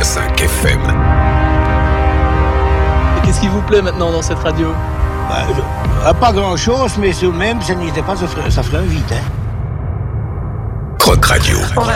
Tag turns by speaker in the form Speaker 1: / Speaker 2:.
Speaker 1: 101.5 FM.
Speaker 2: Et qu'est-ce qui vous plaît maintenant dans cette radio ?
Speaker 3: Pas grand-chose, mais tout de même, ça n'était pas, ça ferait un vide.
Speaker 1: Croc Radio.
Speaker 4: On va